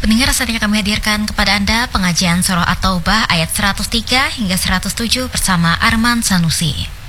Pendengar, saatnya kami hadirkan kepada Anda pengajian Surah At-Taubah ayat 103 hingga 107 bersama Arman Sanusi.